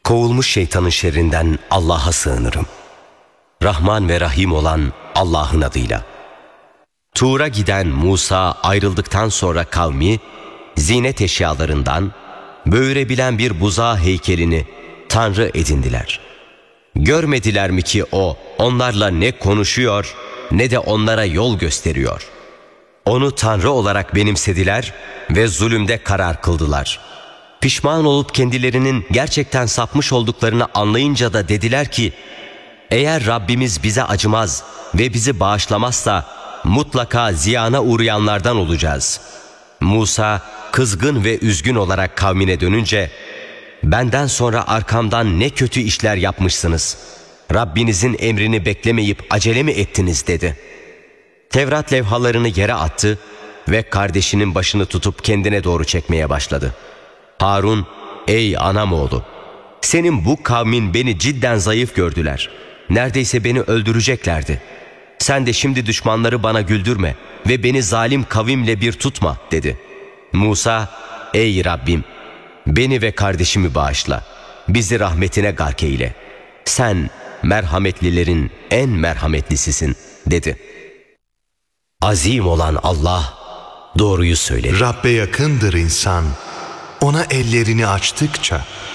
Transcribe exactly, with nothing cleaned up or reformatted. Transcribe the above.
Kovulmuş şeytanın şerrinden Allah'a sığınırım. Rahman ve Rahim olan Allah'ın adıyla. Tur'a giden Musa ayrıldıktan sonra kavmi zinet eşyalarından böğürebilen bir buzağı heykelini tanrı edindiler. Görmediler mi ki o onlarla ne konuşuyor ne de onlara yol gösteriyor. Onu tanrı olarak benimsediler ve zulümde karar kıldılar. Pişman olup kendilerinin gerçekten sapmış olduklarını anlayınca da dediler ki, eğer Rabbimiz bize acımaz ve bizi bağışlamazsa mutlaka ziyana uğrayanlardan olacağız. Musa kızgın ve üzgün olarak kavmine dönünce, benden sonra arkamdan ne kötü işler yapmışsınız. Rabbinizin emrini beklemeyip acele mi ettiniz dedi. Tevrat levhalarını yere attı ve kardeşinin başını tutup kendine doğru çekmeye başladı. Harun, ey anam oğlu, senin bu kavmin beni cidden zayıf gördüler. Neredeyse beni öldüreceklerdi. Sen de şimdi düşmanları bana güldürme ve beni zalim kavimle bir tutma dedi. Musa, ey Rabbim, beni ve kardeşimi bağışla, bizi rahmetine gark eyle. Sen merhametlilerin en merhametlisisin dedi. Azim olan Allah doğruyu söyler. Rabbe yakındır insan, ona ellerini açtıkça